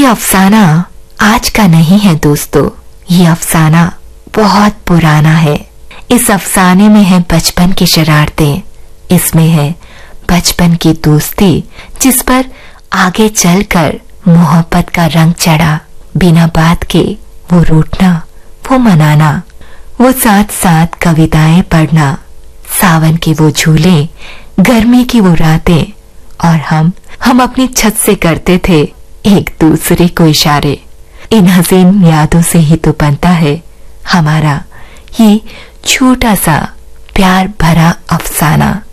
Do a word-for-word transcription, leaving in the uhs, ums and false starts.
अफसाना आज का नहीं है दोस्तों, ये अफसाना बहुत पुराना है। इस अफसाने में है बचपन की शरारतें, इसमें है बचपन की दोस्ती जिस पर आगे चलकर मोहब्बत का रंग चढ़ा। बिना बात के वो रूठना, वो मनाना, वो साथ साथ कविताएं पढ़ना, सावन के वो झूले, गर्मी की वो रातें, और हम हम अपनी छत से करते थे एक दूसरे को इशारे। इन हसीन यादों से ही तो बनता है हमारा ये छोटा सा प्यार भरा अफसाना।